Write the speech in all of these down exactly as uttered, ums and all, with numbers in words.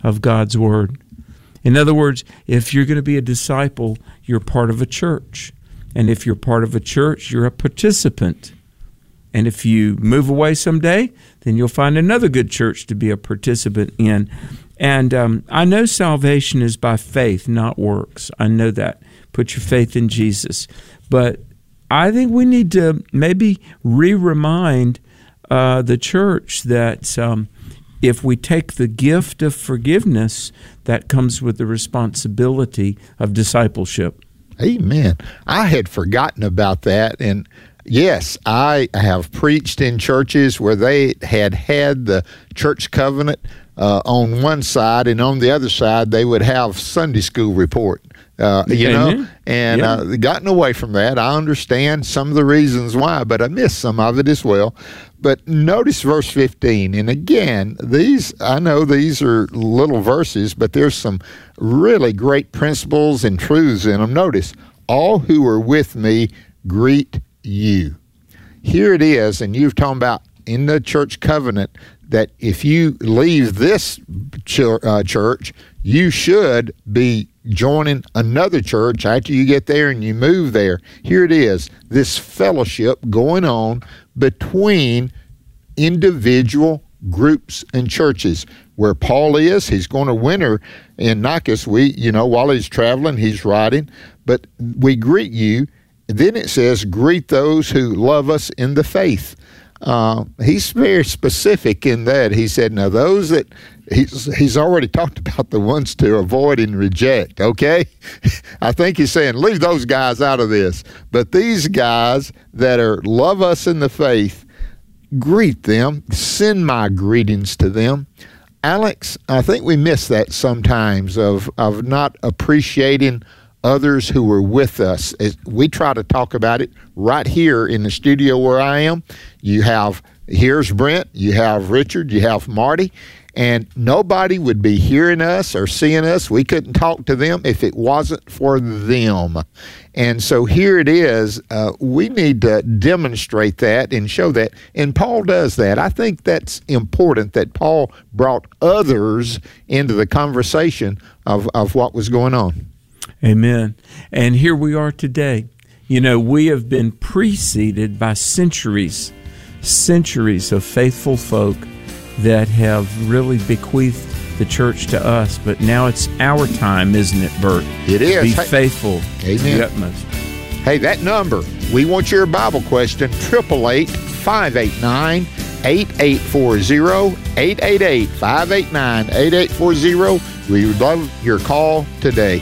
of God's Word. In other words, if you're going to be a disciple, you're part of a church. And if you're part of a church, you're a participant. And if you move away someday, then you'll find another good church to be a participant in. And um, I know salvation is by faith, not works. I know that. Put your faith in Jesus. But I think we need to maybe re-remind uh, the church that um, if we take the gift of forgiveness, that comes with the responsibility of discipleship. Amen. I had forgotten about that. And yes, I have preached in churches where they had had the church covenant uh, on one side, and on the other side, they would have Sunday school report. Uh, you Amen. know, and Yeah. uh, gotten away from that. I understand some of the reasons why, but I missed some of it as well. But notice verse fifteen, and again, these, I know these are little verses, but there's some really great principles and truths in them. Notice, all who are with me greet you. Here it is, and you've talked about in the church covenant that if you leave this ch- uh, church, you should be joining another church after you get there and you move there. Here it is, this fellowship going on between individual groups and churches. Where Paul is, he's going to winter in Naicus. We, you know, while he's traveling, he's writing, but we greet you. Then it says, greet those who love us in the faith. Uh, he's very specific in that. He said, now those that, he's, he's already talked about the ones to avoid and reject, okay? I think he's saying, leave those guys out of this. But these guys that are love us in the faith, greet them, send my greetings to them. Alex, I think we miss that sometimes of, of not appreciating others who were with us. We try to talk about it right here in the studio where I am. You have, here's Brent, you have Richard, you have Marty, and nobody would be hearing us or seeing us. We couldn't talk to them if it wasn't for them. And so here it is. Uh, we need to demonstrate that and show that. And Paul does that. I think that's important that Paul brought others into the conversation of, of what was going on. Amen. And here we are today. You know, we have been preceded by centuries, centuries of faithful folk that have really bequeathed the church to us. But now it's our time, isn't it, Bert? It is. Be hey, faithful amen. To the utmost. Hey, that number, we want your Bible question, eight eight eight, five eight nine, eight eight four zero, eight eight eight, five eight nine, eight eight four zero. We would love your call today.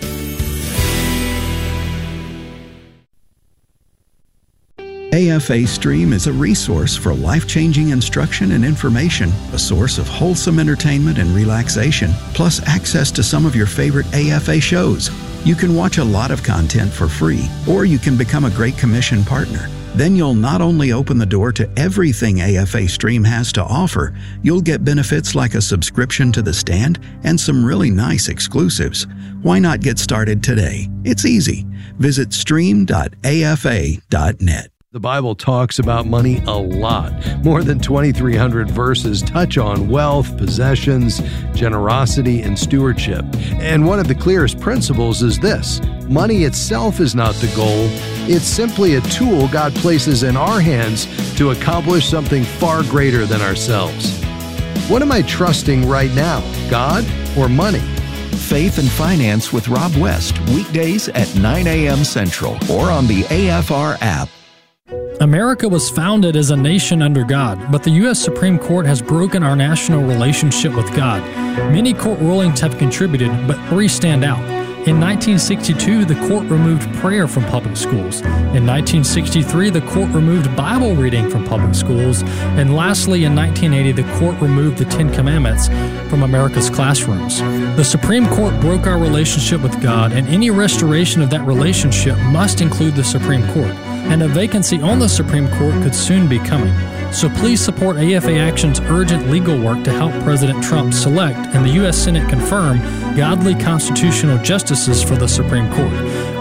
A F A Stream is a resource for life-changing instruction and information, a source of wholesome entertainment and relaxation, plus access to some of your favorite A F A shows. You can watch a lot of content for free, or you can become a Great Commission partner. Then you'll not only open the door to everything A F A Stream has to offer, you'll get benefits like a subscription to The Stand and some really nice exclusives. Why not get started today? It's easy. Visit stream dot a f a dot net. The Bible talks about money a lot. More than twenty-three hundred verses touch on wealth, possessions, generosity, and stewardship. And one of the clearest principles is this: money itself is not the goal. It's simply a tool God places in our hands to accomplish something far greater than ourselves. What am I trusting right now, God or money? Faith and Finance with Rob West, weekdays at nine a.m. Central or on the A F R app. America was founded as a nation under God, but the U S Supreme Court has broken our national relationship with God. Many court rulings have contributed, but three stand out. In nineteen sixty-two, the court removed prayer from public schools. In nineteen sixty-three, the court removed Bible reading from public schools. And lastly, in nineteen eighty, the court removed the Ten Commandments from America's classrooms. The Supreme Court broke our relationship with God, and any restoration of that relationship must include the Supreme Court. And a vacancy on the Supreme Court could soon be coming. So please support A F A Action's urgent legal work to help President Trump select and the U S Senate confirm godly constitutional justices for the Supreme Court.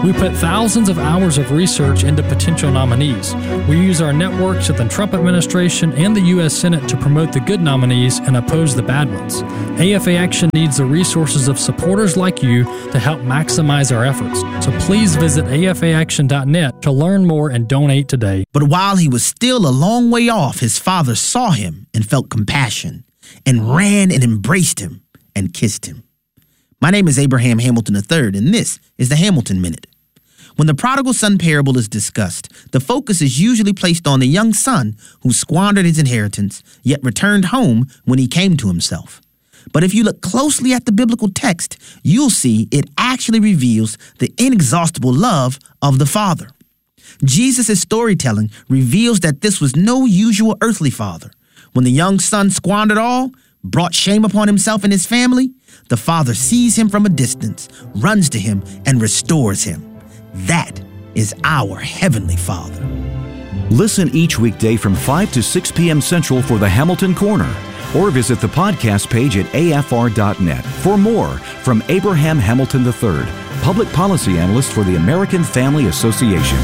We put thousands of hours of research into potential nominees. We use our networks at the Trump administration and the U S Senate to promote the good nominees and oppose the bad ones. A F A Action needs the resources of supporters like you to help maximize our efforts. So please visit A F A action dot net to learn more and donate today. But while he was still a long way off, his father saw him and felt compassion and ran and embraced him and kissed him. My name is Abraham Hamilton the third, and this is the Hamilton Minute. When the prodigal son parable is discussed, the focus is usually placed on the young son who squandered his inheritance, yet returned home when he came to himself. But if you look closely at the biblical text, you'll see it actually reveals the inexhaustible love of the Father. Jesus' storytelling reveals that this was no usual earthly father. When the young son squandered all, brought shame upon himself and his family, the Father sees him from a distance, runs to him, and restores him. That is our Heavenly Father. Listen each weekday from five to six p.m. Central for the Hamilton Corner, or visit the podcast page at A F R dot net for more from Abraham Hamilton the third, Public Policy Analyst for the American Family Association.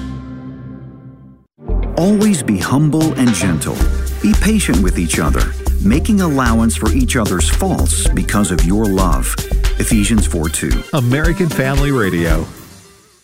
Always be humble and gentle. Be patient with each other, making allowance for each other's faults because of your love. Ephesians four two. American Family Radio.